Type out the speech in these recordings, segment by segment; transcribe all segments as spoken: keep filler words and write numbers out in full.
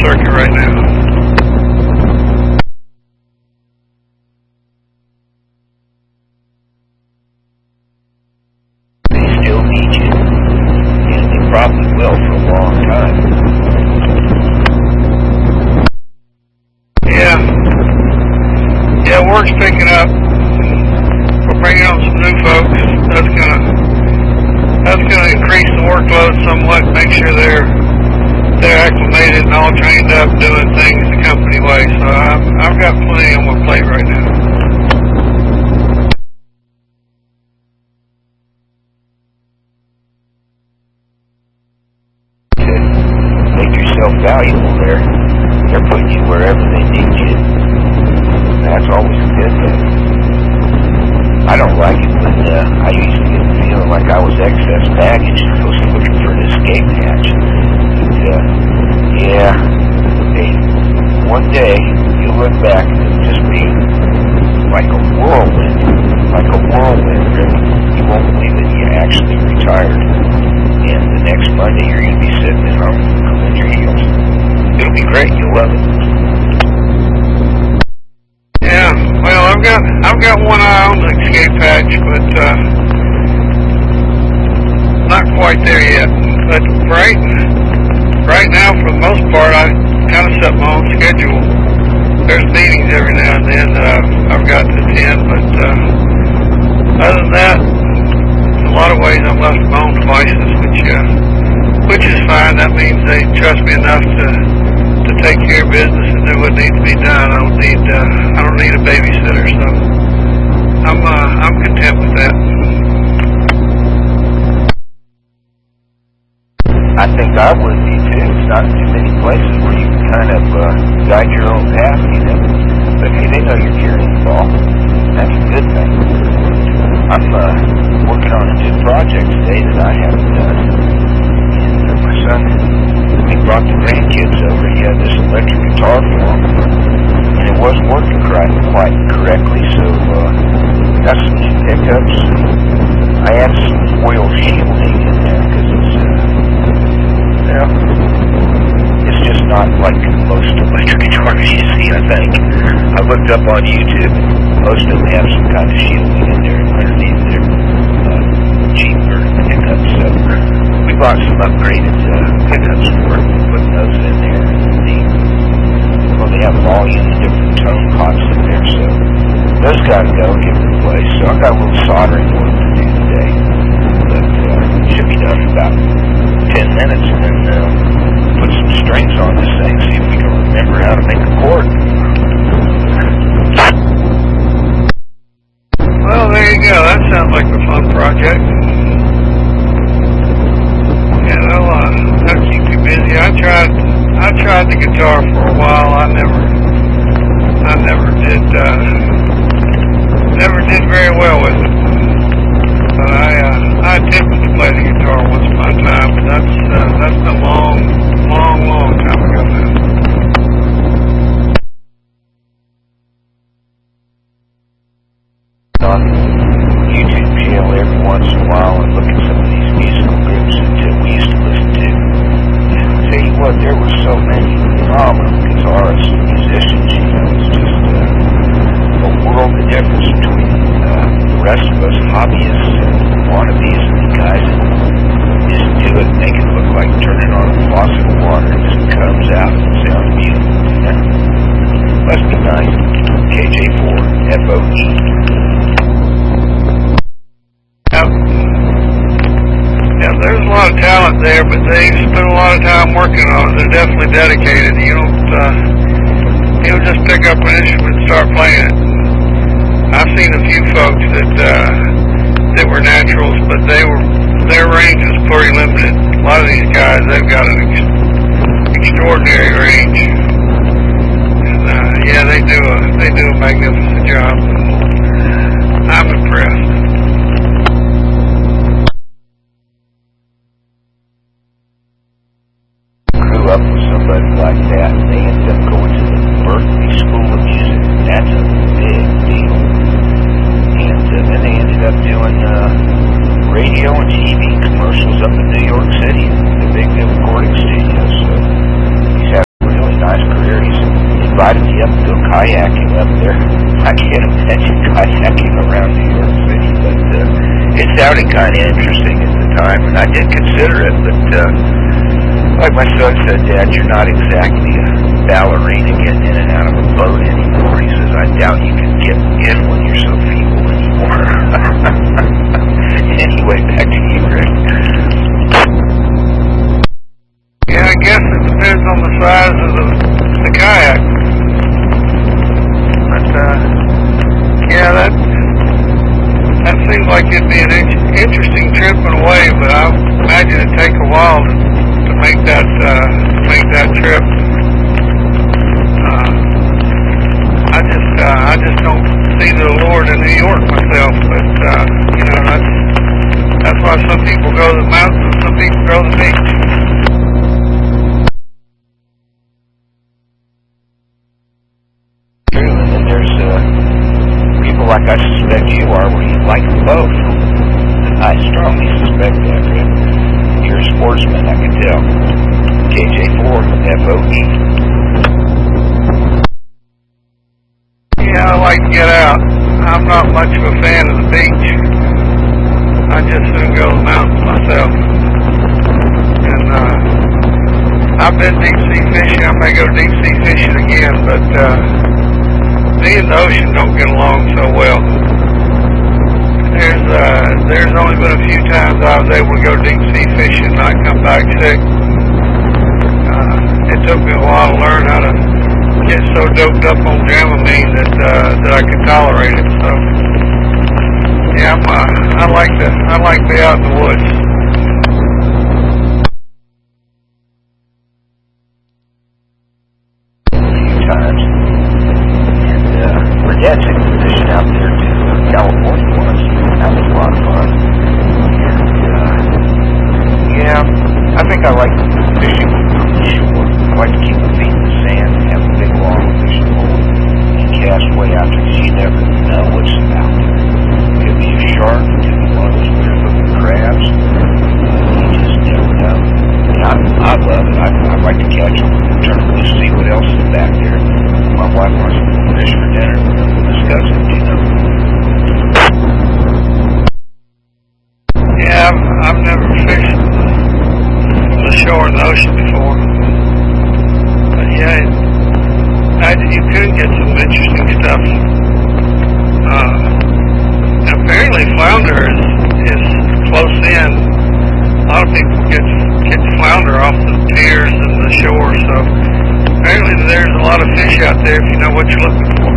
circuit right now. Probably will for a long time. Yeah. Yeah, work's picking up. We're bringing on some new folks. That's gonna that's gonna increase the workload somewhat, make sure they're they're acclimated and all trained up doing things the company way. So I've I've got plenty on my plate right now. Valuable there. They're putting you wherever they need you. That's always a good thing. I don't like it when uh, I usually get the feeling like I was excess baggage and I was looking for an escape hatch. But, uh, yeah, hey, one day you'll look back and it'll just be like a whirlwind, like a whirlwind, really. You won't believe that you actually retired. And the next Monday you're going to be sitting at home cooling your heels. It'll be great. You'll love it. Yeah. Well, I've got I've got one eye on the escape hatch, but uh, not quite there yet. But right right now, for the most part, I kind of set my own schedule. There's meetings every now and then that I've, I've got to attend, but uh, other than that, in a lot of ways, I'm left to my own devices, which uh, which is fine. That means they trust me enough to to take care of business and do what needs to be done. I don't need uh, I don't need a babysitter, so I'm uh, I'm content with that. I think I would be too. It's not too many places where you can kind of uh, guide your own path, you know. But hey, they know you're carrying the ball. That's a good thing. I'm uh, working on a new project today that I haven't done. And uh, my son, he brought the grandkids over. He had this electric guitar for him, and it wasn't working quite, quite correctly. So uh, got some new pickups. I added some foil shielding in there because it's, uh, you know, it's just not like most electric guitars you see. I think I looked up on YouTube, and most of them have some kind of shielding in there underneath their uh, cheaper pickups. So we bought some upgraded uh, pickups for it, putting those in there. The, well, they have volume and different tone pots in there, so those got to go, get replaced. So I've got a little soldering work to do today, but uh, should be done in about ten minutes, and then uh, put some strings on this thing, see if we can remember how to make a chord. Well, there you go. That sounds like a fun project. Yeah, that'll, uh, that'll keep you busy. I tried, I tried the guitar for a while. I never, I never did, uh, never did very well with it. But I, uh, I attempted to play the guitar once upon a time, but that's, uh, that's a long, long, long time ago now. On YouTube channel every once in a while and look at some of these musical groups that we used to listen to. And I'll tell you what, there were so many phenomenal guitarists and musicians, you know, it's just uh, a world of difference between uh, the rest of us hobbyists and wannabes and the guys that just do it and make it look like turning on a faucet of water. It just comes out and sounds beautiful. Yeah. Must be nice. K J four F O E. Yep. Yeah, there's a lot of talent there, but they spend a lot of time working on it. They're definitely dedicated. You don't, uh, you don't just pick up an instrument and start playing it. I've seen a few folks that uh, that were naturals, but they were their range was pretty limited. A lot of these guys, they've got an ex extraordinary range. And uh, yeah, they do a they do a magnificent job. I'm impressed. Grew up with somebody like that, and they ended up going to the Berkeley School of Music. That's a big deal. And uh, then they ended up doing uh, radio and T V commercials up in New York City, the big recording studios. So he's had a really invited me up to go kayaking up there. I can't imagine kayaking around New York City, but uh, it sounded kind of interesting at the time, and I did consider it, but uh, like my son said, Dad, you're not exactly a ballerina getting in and out of a boat anymore. He says, I doubt you can get in when you're so feeble anymore. Anyway, back to you, Rick. Yeah, I guess it depends on the size of the, the kayak. But, uh, yeah, that that seems like it'd be an in- interesting trip in a way, but I imagine it'd take a while to, to make that uh, make that trip. Uh, I just uh, I just don't see the allure to New York myself, but uh, you know that's that's why some people go to the mountains and some people go to the beach. Like I suspect you are, where you like them both. I strongly suspect that, Rick. You're a sportsman, I can tell. K J four, F O E. Yeah, I like to get out. I'm not much of a fan of the beach. I just soon go to the mountains myself. And uh, I've been deep sea fishing. I may go deep sea fishing again, but uh, me and the ocean don't get along so well. There's uh, there's only been a few times I was able to go deep sea fishing and not come back sick. Uh, it took me a while to learn how to get so doped up on Dramamine that uh, that I could tolerate it. So yeah, I'm, uh, I like to I like to be out in the woods. Yeah, took a position out there to California once. That was a lot of fun. And, uh, yeah, I think I like fishing from the shore. I like to keep my feet in the sand and have a big long fishing pole and cast way out there because you never know what's out there. It could be a shark, it could be one of those weird looking crabs. You just never know. And I, I love it. I, I like to catch them, turn them loose, see what else is back there. My wife wants to fish for dinner. Discuss it, you know. Yeah, I've, I've never fished the shore in the ocean before. But yeah, it, I, you could get some interesting stuff. Uh, apparently flounder is, is close in. A lot of people get, get flounder off the piers and the shore, so apparently there's a lot of fish out there if you know what you're looking for.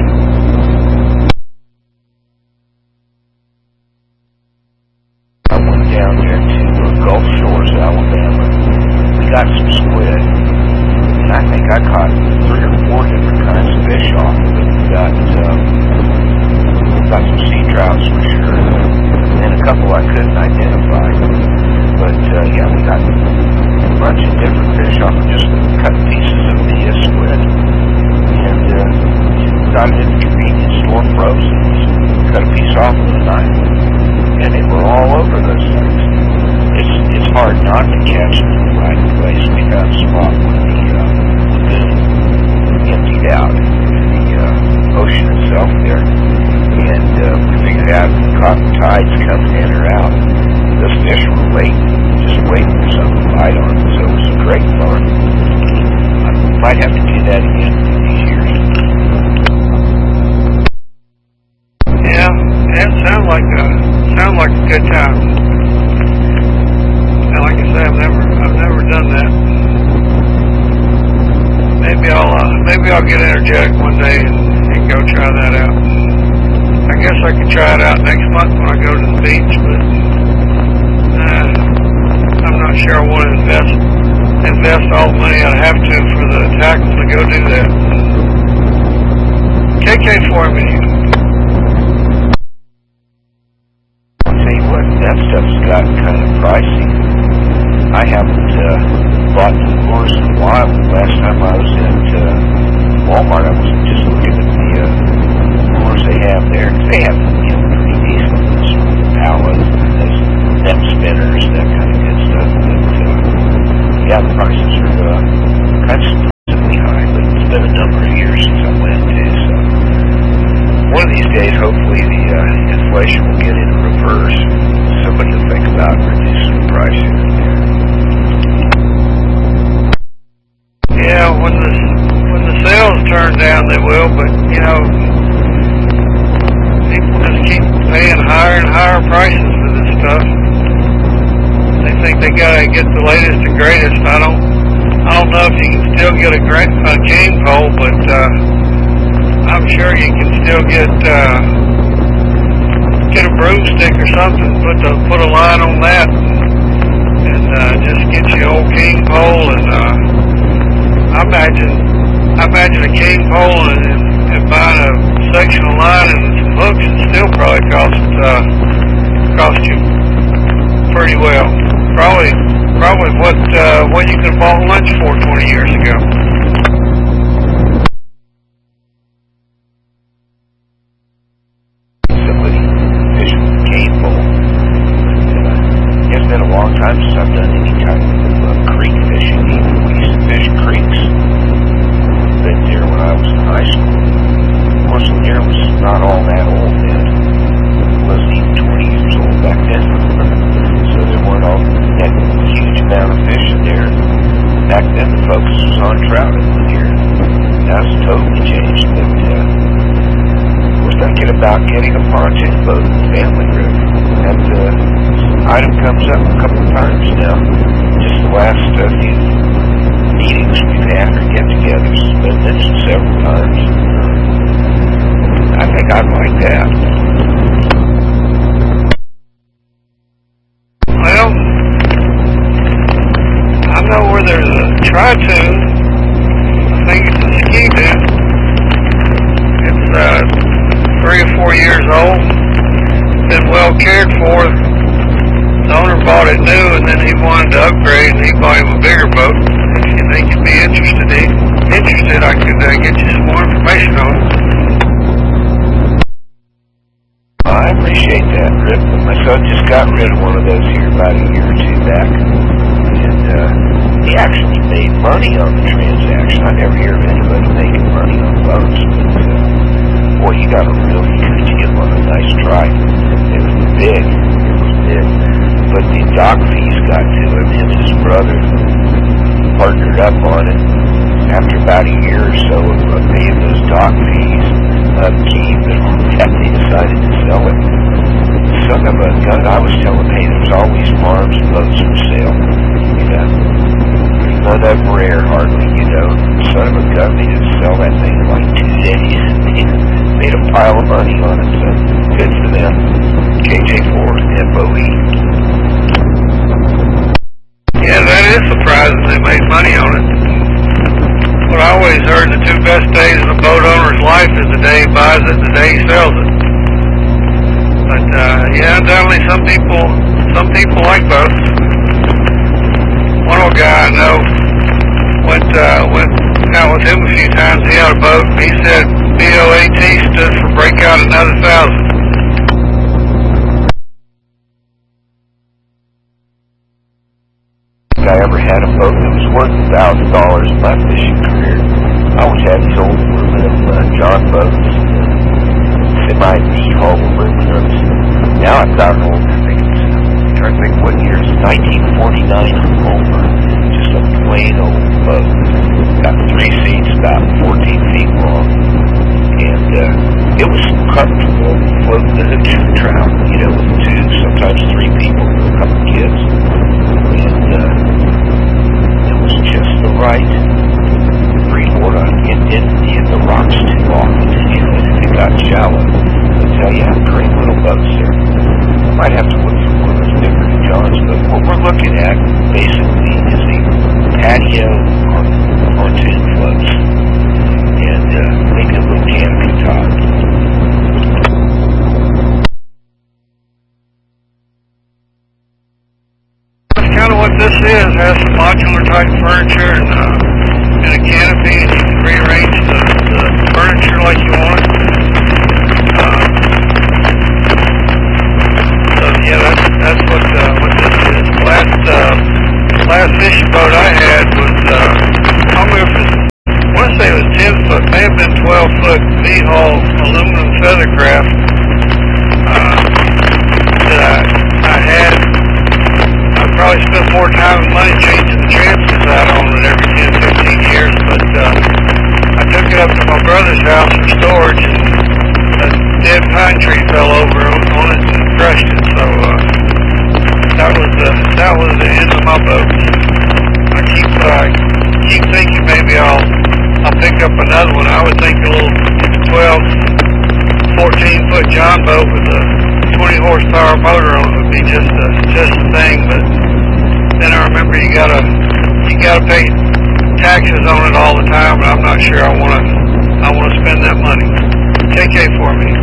I went down there to uh, Gulf Shores, Alabama. We got some squid, and I think I caught three or four different kinds of fish off of it. We got, um, got some sea trouts for sure, and a couple I couldn't identify. But uh, yeah, we got a bunch of different fish off of just cut pieces of the uh, squid. And uh, got it in the convenience store frozen. Cut a piece off with a knife. And they were all over those things. It's it's hard not to catch them in the right place. We found a spot where the uh, lagoon emptied out into the uh, ocean itself there. And uh, we figured out if caught the tides coming in or out. Those fish were waiting, just waiting for something to bite on them. So it was great fun. I might have to do that again in these years. Yeah, it sounds like a sounds like a good time. And like I say, I've never I've never done that. Maybe I'll uh, maybe I'll get energetic one day and, and go try that out. I guess I could try it out next month when I go to the beach, but uh, I'm not sure I want to invest invest all the money I'd have to for the tackle to go do that. K K four, I mean. I'll tell you what, that stuff's got kind of pricey. I haven't uh, bought new lures in a while. Last time I was at uh, Walmart, I was just looking at the uh, lures they have there. They have, you know, pretty decent sort of pallets, net spinners, that kind of good stuff. But uh, yeah, the prices are uh, kind of surprisingly high. But it's been a number number of years since I went to. So one of these days, hopefully, the uh, inflation will get into reverse. Somebody will think about reducing the pricing there. Yeah, when the when the sales turn down, they will. But you know, people just keep paying higher and higher prices for this stuff. They think they gotta get the latest and greatest. I don't, I don't know if you can still get a, gra- a cane pole, but uh, I'm sure you can still get uh, get a broomstick or something. Put the put a line on that, and uh, just get you an old cane pole. And uh, I imagine, I imagine a cane pole and, and, and buying a sectional line and some hooks, it still probably cost uh, cost you pretty well. Probably, probably what uh, what you could have bought lunch for twenty years ago. Somebody fishing with a cane pole. Uh, it's been a long time since I've done any kind of uh, creek fishing. Even we used to fish creeks. Been there when I was in high school. Of course, Lanier was not all that old then. It wasn't even twenty years old back then. So there weren't all that huge amount of fish in there. Back then the focus was on trout in Lanier. Now it's totally changed, but uh, we're thinking about getting a pontoon boat in the family room. That uh, item comes up a couple of times now. Just the last uh, few meetings we've had or get-togethers has been mentioned several times. I think I'd like that. Well, I know where there's a Tri-Tune. I think it's a Ski-Doo. It's uh, three or four years old. Been well cared for. The owner bought it new, and then he wanted to upgrade, and he bought him a bigger boat. If you think you'd be interested, interested, I could uh, get you some more information on it. I appreciate that, Rip. My son just got rid of one of those here about a year or two back. And uh, he actually made money on the transaction. I never hear of anybody making money on boats. But, uh, boy, he got a really good deal on a nice trike. It was big. It was big. But the dock fees got to him. Him and his brother partnered up on it. After about a year or so of paying those dock fees, upkeep, and they decided to sell it. Son of a gun, I was telling, hey, there's always farms and boats for sale. You know, none of them rare, hardly, you know. Son of a gun, they just sell that thing in like two days. They made a pile of money on it, so good for them. K J four F O E. Yeah, that is surprising they made money on it. But I always heard the two best days in a boat owner's life is the day he buys it and the day he sells it. But, uh, yeah, definitely some people, some people like boats. One old guy I know went, uh, went out with him a few times. He had a boat, and he said B O A T stood for break out another thousand. I ever had a boat that was worth a thousand dollars in my fishing career. I always had these old aluminum uh, John boats, semi V-hull aluminums. Now I've got an old, I think it's, I'm trying to think what year, it's nineteen forty-nine Homer, just a plain old boat. Got three seats, about fourteen feet long, and uh, it was comfortable floating the hooks and trout, you know, with two, sometimes three people, a couple kids. And uh, it was just the right freeboard. It didn't hit the rocks too often, you know, and it got shallow. But uh, yeah, great little boats there. I might have to look for one that's bigger than John's, but what we're looking at basically is a patio on pontoon floats and uh, maybe a little canopy top. Kind of what this is, has some modular type furniture and, uh, and a canopy, and you can rearrange the, the furniture like you want. Uh, so yeah, that's that's what uh, what this is. Last uh, last fishing boat I had was uh, I don't know if it was, I want to say it was ten foot, may have been twelve foot V-hull aluminum feathercraft uh, that I, I had. I probably spent more time and money changing the transits out on it every ten, fifteen years, but uh, I took it up to my brother's house for storage, and a dead pine tree fell over on, on it and crushed it. So uh, that was the that was the end of my boat. I keep uh, keep thinking maybe I'll I'll pick up another one. I would think a little twelve, fourteen foot John boat with a twenty horsepower motor on it would be just a, just a thing. But then I remember you gotta you gotta pay taxes on it all the time, and I'm not sure I wanna I wanna spend that money. K K for me.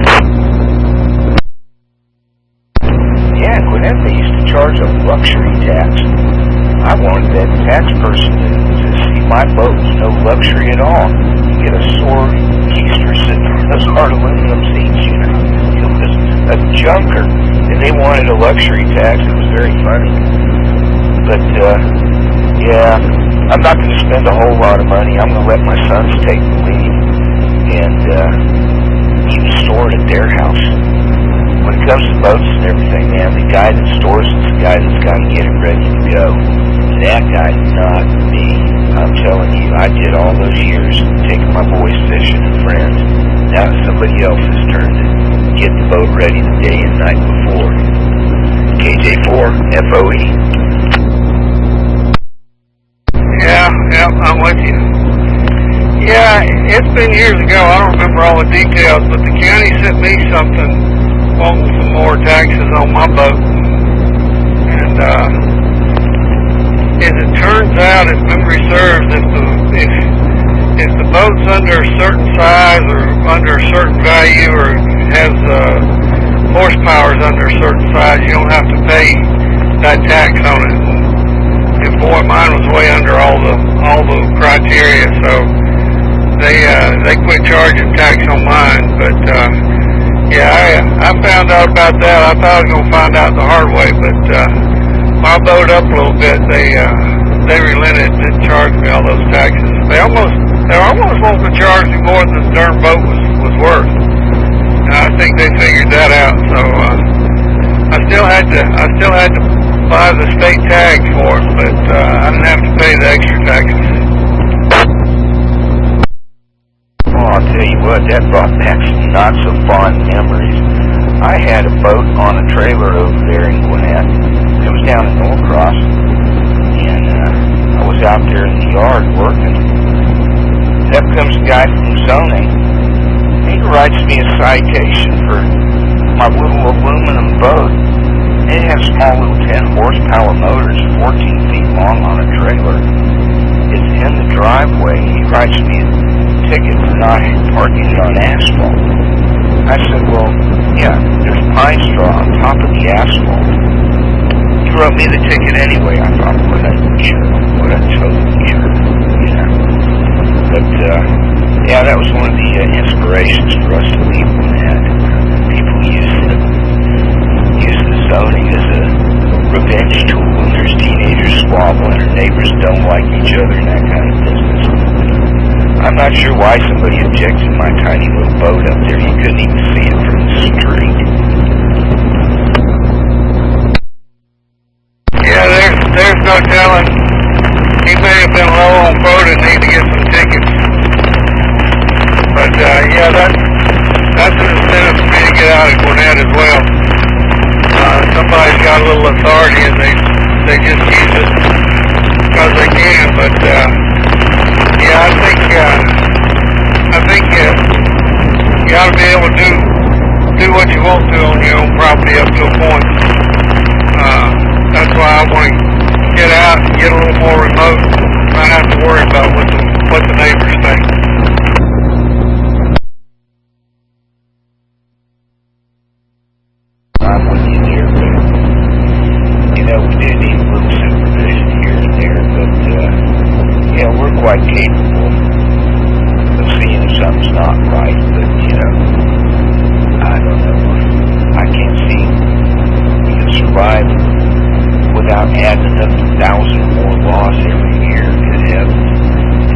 Yeah, Gwinnett, they used to charge a luxury tax. I wanted that tax person to, to see my boat was no luxury at all. You get a sore keister sitting on those hard aluminum seats, you know. It was a junker, and they wanted a luxury tax. It was very funny. But, uh, yeah, I'm not going to spend a whole lot of money. I'm going to let my sons take the lead and uh, even store it at their house. When it comes to boats and everything, man, the guy that stores it's the guy that's got to get it ready to go. That guy's not me. I'm telling you, I did all those years taking my boys fishing and friends. Now it's somebody else's turn to get the boat ready the day and night before. K J four, F O E. Yeah, yeah, I'm with you. Yeah, it's been years ago. I don't remember all the details, but the county sent me something wanting some more taxes on my boat. And uh, as it turns out, if memory serves, if the if if the boat's under a certain size or under a certain value or has uh, horsepower's under a certain size, you don't have to pay that tax on it. And boy, mine was way under all the all the criteria, so they uh, they quit charging tax on mine. But uh, yeah, I I found out about that. I thought I was gonna find out the hard way, but uh, my boat up a little bit. They uh, they relented, didn't charge me all those taxes. They almost they almost wanted to charge me more than the darn boat was was worth. And I think they figured that out. So uh, I still had to I still had to buy the state tag for it, but uh, I didn't have to pay the extra taxes. Well, I'll tell you what, that brought back some not so fond memories. I had a boat on a trailer over there in Gwinnett. It was down in Norcross, and uh, I was out there in the yard working. Up comes a guy from zoning. He writes me a citation for my little aluminum boat. It has small little ten horsepower motors, fourteen feet long on a trailer. It's in the driveway. He writes me a ticket for not parking it on asphalt. I said, well, yeah, there's pine straw on top of the asphalt. He wrote me the ticket anyway. I thought, what a jerk, what a total jerk, you know. But, uh, yeah, that was one of the uh, inspirations for us to leave Gwinnett. People use the, use the zoning as a revenge tool when there's teenagers squabbling or neighbors don't like each other and that kind of business. I'm not sure why somebody objects to my tiny little boat up there. You couldn't even see it from the street. Yeah, there's there's no telling. He may have been low on quota and need to get some tickets. But uh, yeah, that that's an incentive for me to get out of Gwinnett as well. Uh, somebody's got a little authority and they they just use it because they can. But uh, yeah, I think uh, I think uh, you ought to be able to do do what you want to on your own property up to a point. Uh, that's why I want to get out and get a little more remote. Not have to worry about what the what the neighbors think. I'm with you there, but you know, we do need a little supervision here and there, but uh, yeah, we're quite capable of seeing if something's not right, but you know, I don't know. I can't see we can survive without adding up a thousand more laws every year. Good heavens.